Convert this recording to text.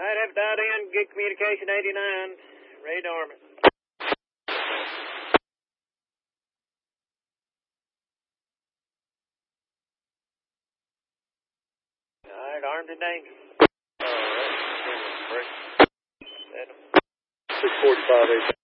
I'd have dialed in Gig Communication 89, Ray Norman. All right, armed and dangerous. All right. 645